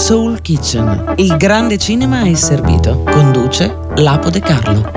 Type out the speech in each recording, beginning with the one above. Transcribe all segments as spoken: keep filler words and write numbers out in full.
Soul Kitchen. Il grande cinema è servito. Conduce Lapo De Carlo.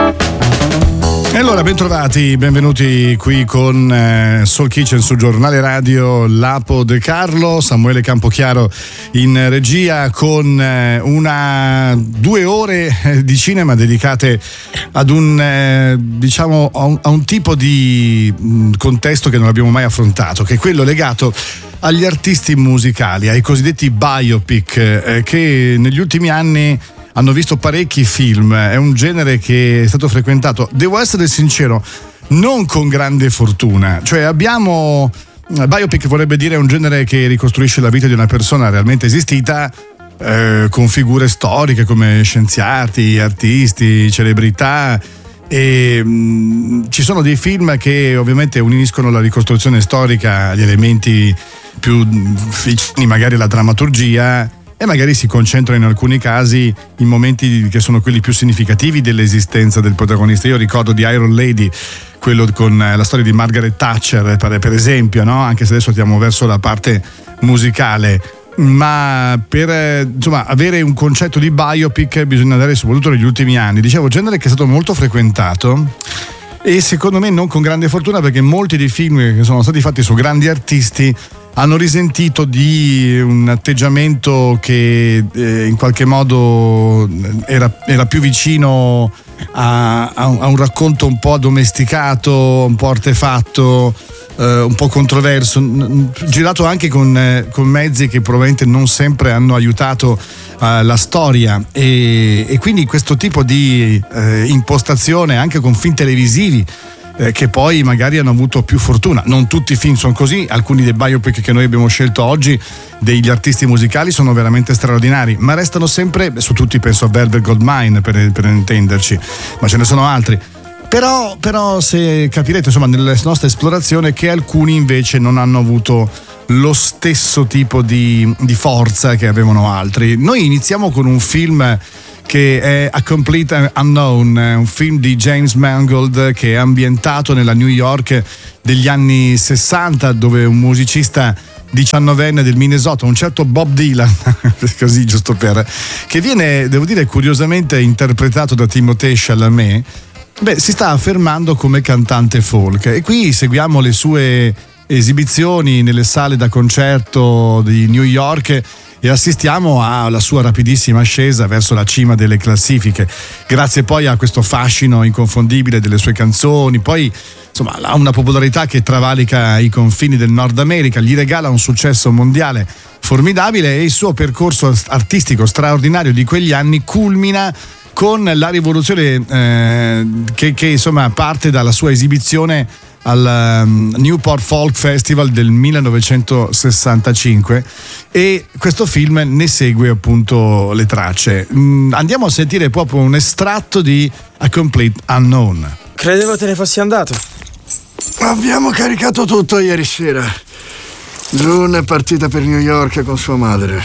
E allora, bentrovati, benvenuti qui con eh, Soul Kitchen su Giornale Radio. Lapo De Carlo, Samuele Campochiaro in regia, con eh, una due ore eh, di cinema dedicate ad un eh, diciamo a un, a un tipo di mh, contesto che non abbiamo mai affrontato, che è quello legato agli artisti musicali, ai cosiddetti biopic, eh, che negli ultimi anni hanno visto parecchi film. È un genere che è stato frequentato, devo essere sincero, non con grande fortuna. Cioè abbiamo, biopic vorrebbe dire un genere che ricostruisce la vita di una persona realmente esistita, eh, con figure storiche come scienziati, artisti, celebrità. E mh, ci sono dei film che ovviamente uniscono la ricostruzione storica agli elementi più vicini magari alla drammaturgia, e magari si concentra in alcuni casi in momenti che sono quelli più significativi dell'esistenza del protagonista. Io ricordo di Iron Lady, quello con la storia di Margaret Thatcher, per, per esempio, no? Anche se adesso andiamo verso la parte musicale. Ma per insomma avere un concetto di biopic bisogna andare soprattutto negli ultimi anni. Dicevo, genere che è stato molto frequentato e secondo me non con grande fortuna, perché molti dei film che sono stati fatti su grandi artisti hanno risentito di un atteggiamento che eh, in qualche modo era, era più vicino a, a, un, a un racconto un po' addomesticato, un po' artefatto, eh, un po' controverso, n- girato anche con, eh, con mezzi che probabilmente non sempre hanno aiutato eh, la storia, e, e quindi questo tipo di eh, impostazione anche con film televisivi Eh, che poi magari hanno avuto più fortuna. Non tutti i film sono così, alcuni dei biopic che noi abbiamo scelto oggi degli artisti musicali sono veramente straordinari, ma restano sempre, su tutti penso a Velvet Goldmine per, per intenderci, ma ce ne sono altri. Però, però se capirete insomma nella nostra esplorazione che alcuni invece non hanno avuto lo stesso tipo di, di forza che avevano altri. Noi iniziamo con un film che è A Complete Unknown, un film di James Mangold che è ambientato nella New York degli anni sessanta, dove un musicista diciannovenne del Minnesota, un certo Bob Dylan, così giusto per, che viene, devo dire, curiosamente interpretato da Timothée Chalamet, beh, si sta affermando come cantante folk, e qui seguiamo le sue esibizioni nelle sale da concerto di New York e assistiamo alla sua rapidissima ascesa verso la cima delle classifiche, grazie poi a questo fascino inconfondibile delle sue canzoni. Poi insomma ha una popolarità che travalica i confini del Nord America, gli regala un successo mondiale formidabile, e il suo percorso artistico straordinario di quegli anni culmina con la rivoluzione eh, che, che insomma parte dalla sua esibizione al um, Newport Folk Festival del millenovecentosessantacinque, e questo film ne segue appunto le tracce. Mm, andiamo a sentire proprio un estratto di A Complete Unknown. Credevo te ne fossi andato. Abbiamo caricato tutto ieri sera. June è partita per New York con sua madre.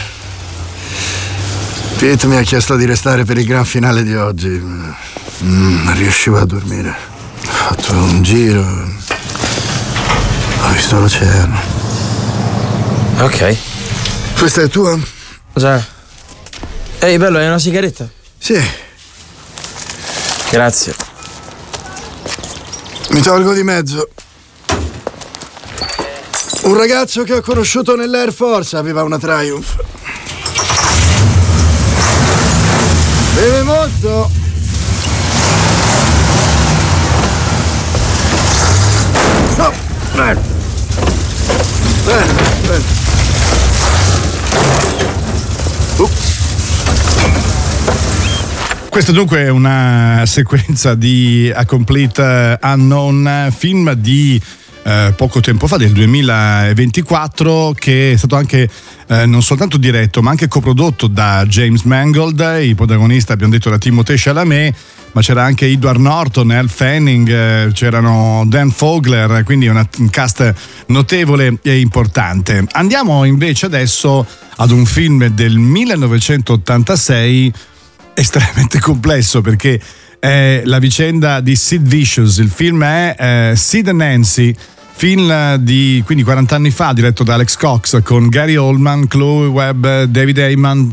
Pete mi ha chiesto di restare per il gran finale di oggi. Mm, non riuscivo a dormire. Ho fatto un giro. Ho visto l'oceano. Ok. Questa è tua? Già. Ehi, bello, hai una sigaretta? Sì. Grazie. Mi tolgo di mezzo. Un ragazzo che ho conosciuto nell'Air Force aveva una Triumph. Beve molto. No. Bene. Bene, bene. Uh. Questa dunque è una sequenza di A Complete Unknown, film di eh, poco tempo fa, del duemilaventiquattro, che è stato anche eh, non soltanto diretto ma anche coprodotto da James Mangold. I protagonisti abbiamo detto da Timothée Chalamet, ma c'era anche Edward Norton, Elle Fanning, eh, c'erano Dan Fogler, quindi una, un cast notevole e importante. Andiamo invece adesso ad un film del millenovecentottantasei estremamente complesso, perché è la vicenda di Sid Vicious. Il film è eh, Sid and Nancy, film di quindi quaranta anni fa, diretto da Alex Cox, con Gary Oldman, Chloe Webb, David Heyman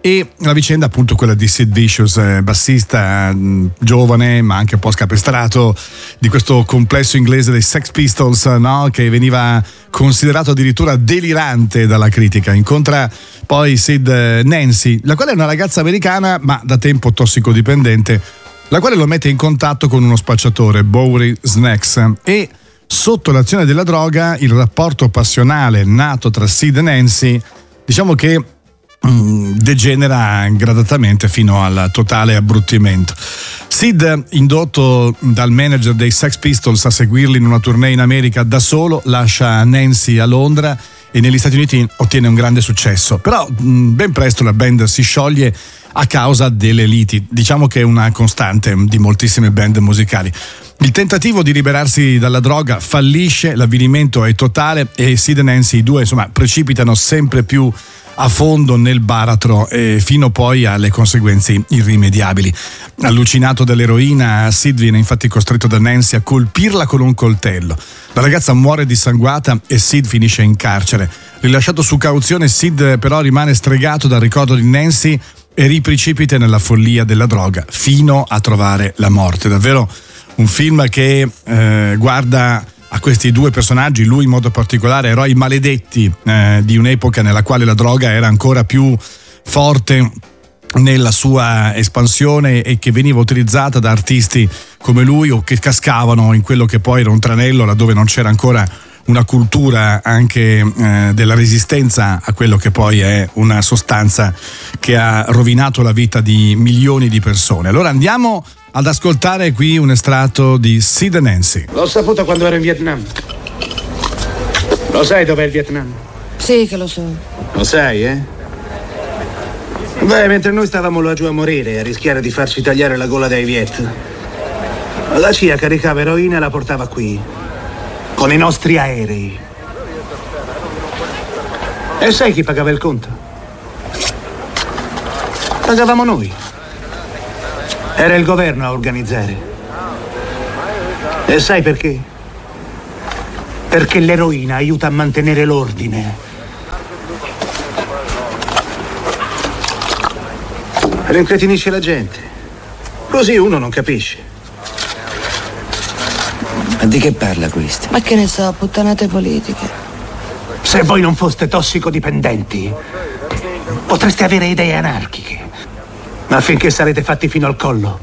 e la vicenda appunto quella di Sid Vicious, eh, bassista mh, giovane ma anche un po' scapestrato di questo complesso inglese dei Sex Pistols, no? Che veniva considerato addirittura delirante dalla critica. Incontra poi Sid Nancy, la quale è una ragazza americana ma da tempo tossicodipendente, la quale lo mette in contatto con uno spacciatore, Bowery Snacks, e sotto l'azione della droga il rapporto passionale nato tra Sid e Nancy diciamo che degenera gradatamente fino al totale abbruttimento. Sid, indotto dal manager dei Sex Pistols a seguirli in una tournée in America da solo, lascia Nancy a Londra e negli Stati Uniti ottiene un grande successo, però ben presto la band si scioglie a causa delle liti. Diciamo che è una costante di moltissime band musicali. Il tentativo di liberarsi dalla droga fallisce, l'avvilimento è totale e Sid e Nancy, i due, insomma, precipitano sempre più a fondo nel baratro e fino poi alle conseguenze irrimediabili. Allucinato dall'eroina, Sid viene infatti costretto da Nancy a colpirla con un coltello. La ragazza muore dissanguata e Sid finisce in carcere. Rilasciato su cauzione, Sid però rimane stregato dal ricordo di Nancy e riprecipita nella follia della droga fino a trovare la morte. Davvero un film che eh, guarda a questi due personaggi, lui in modo particolare, eroi maledetti eh, di un'epoca nella quale la droga era ancora più forte nella sua espansione e che veniva utilizzata da artisti come lui o che cascavano in quello che poi era un tranello laddove non c'era ancora una cultura anche eh, della resistenza a quello che poi è una sostanza che ha rovinato la vita di milioni di persone. Allora andiamo ad ascoltare qui un estratto di Sid e Nancy. L'ho saputo quando ero in Vietnam. Lo sai dov'è il Vietnam? Sì che lo so. Lo sai, eh? Beh, mentre noi stavamo laggiù a morire, a rischiare di farci tagliare la gola dai Viet, la C I A caricava eroina e la portava qui, con i nostri aerei. E sai chi pagava il conto? Pagavamo noi. Era il governo a organizzare. E sai perché? Perché l'eroina aiuta a mantenere l'ordine. Rincretinisce la gente. Così uno non capisce. Ma di che parla questo? Ma che ne so, puttanate politiche. Se voi non foste tossicodipendenti, potreste avere idee anarchiche. Ma finché sarete fatti fino al collo,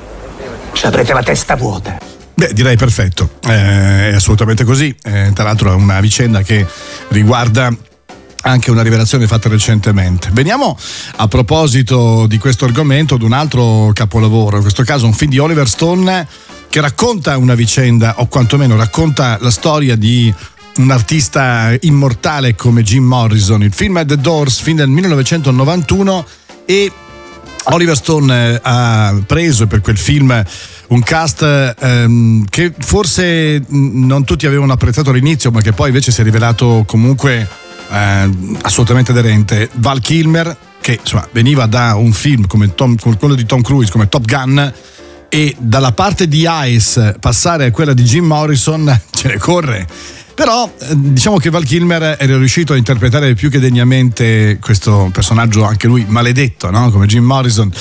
ci avrete la testa vuota. Beh, direi perfetto, eh, è assolutamente così. Eh, tra l'altro è una vicenda che riguarda anche una rivelazione fatta recentemente. Veniamo a proposito di questo argomento ad un altro capolavoro, in questo caso un film di Oliver Stone che racconta una vicenda, o quantomeno racconta la storia di un artista immortale come Jim Morrison. Il film è The Doors, film del millenovecentonovantuno, e Oliver Stone ha preso per quel film un cast ehm, che forse non tutti avevano apprezzato all'inizio, ma che poi invece si è rivelato comunque eh, assolutamente aderente. Val Kilmer, che insomma veniva da un film come Tom, quello di Tom Cruise, come Top Gun, e dalla parte di Ice passare a quella di Jim Morrison ce ne corre. Però diciamo che Val Kilmer era riuscito a interpretare più che degnamente questo personaggio, anche lui maledetto, no? Come Jim Morrison.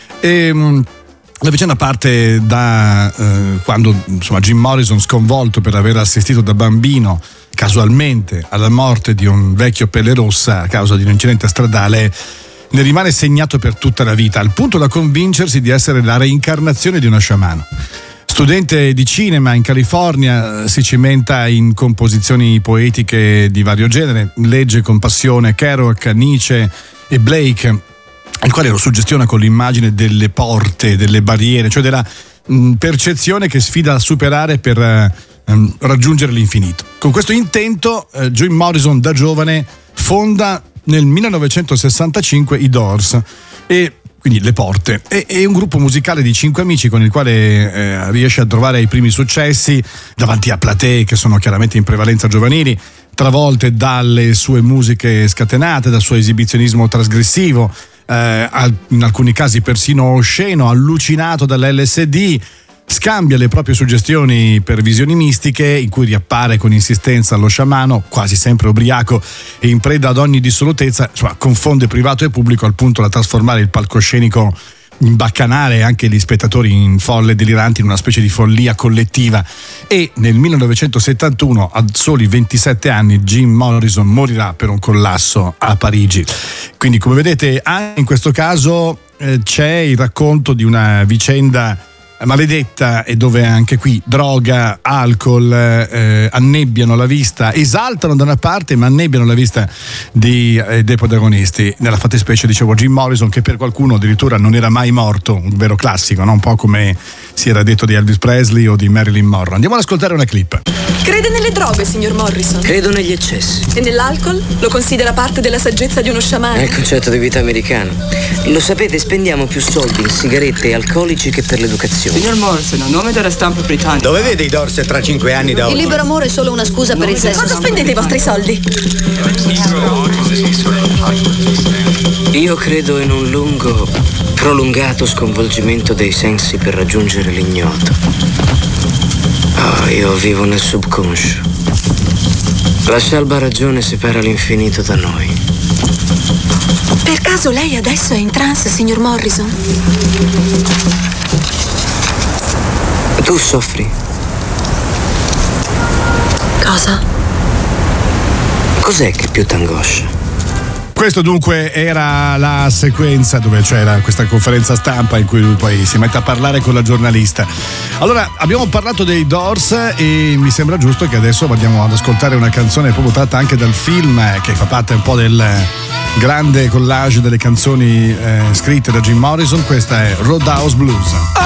E la vicenda parte da eh, quando insomma Jim Morrison, sconvolto per aver assistito da bambino casualmente alla morte di un vecchio pelle rossa a causa di un incidente stradale, ne rimane segnato per tutta la vita, al punto da convincersi di essere la reincarnazione di uno sciamano. Studente di cinema in California, si cimenta in composizioni poetiche di vario genere, legge con passione Kerouac, Nietzsche e Blake, il quale lo suggestiona con l'immagine delle porte, delle barriere, cioè della mh, percezione che sfida a superare per uh, raggiungere l'infinito. Con questo intento, uh, Jim Morrison da giovane fonda nel millenovecentosessantacinque i Doors, e quindi Le Porte, e, e un gruppo musicale di cinque amici con il quale eh, riesce a trovare i primi successi davanti a platee che sono chiaramente in prevalenza giovanili, travolte dalle sue musiche scatenate, dal suo esibizionismo trasgressivo, eh, in alcuni casi persino osceno, allucinato dall'L S D. scambia le proprie suggestioni per visioni mistiche, in cui riappare con insistenza allo sciamano, quasi sempre ubriaco e in preda ad ogni dissolutezza, insomma, confonde privato e pubblico al punto da trasformare il palcoscenico in baccanare e anche gli spettatori in folle deliranti, in una specie di follia collettiva. E nel millenovecentosettantuno, a soli ventisette anni, Jim Morrison morirà per un collasso a Parigi. Quindi, come vedete, anche in questo caso eh, c'è il racconto di una vicenda maledetta, e dove anche qui droga, alcol eh, annebbiano la vista, esaltano da una parte ma annebbiano la vista di, eh, dei protagonisti. Nella fattispecie, dicevo, Jim Morrison, che per qualcuno addirittura non era mai morto, un vero classico, no? Un po' come si era detto di Elvis Presley o di Marilyn Monroe. Andiamo ad ascoltare una clip. Crede nelle droghe, signor Morrison? Credo negli eccessi. E nell'alcol? Lo considera parte della saggezza di uno sciamano? È il concetto di vita americano. Lo sapete, spendiamo più soldi in sigarette e alcolici che per l'educazione. Signor Morrison, a nome della stampa britannica. Dove vede i Dorset tra cinque anni da oggi? Il libero amore è solo una scusa per il sesso. Cosa spendete i vostri soldi? Io credo in un lungo, prolungato sconvolgimento dei sensi per raggiungere l'ignoto. Oh, io vivo nel subconscio. La scialba ragione separa l'infinito da noi. Per caso lei adesso è in trance, signor Morrison? Tu soffri? Cosa? Cos'è che più t'angoscia? Questo dunque era la sequenza dove c'era questa conferenza stampa in cui lui poi si mette a parlare con la giornalista. Allora, abbiamo parlato dei Doors e mi sembra giusto che adesso andiamo ad ascoltare una canzone proprio tratta anche dal film, che fa parte un po' del grande collage delle canzoni eh, scritte da Jim Morrison. Questa è Roadhouse Blues.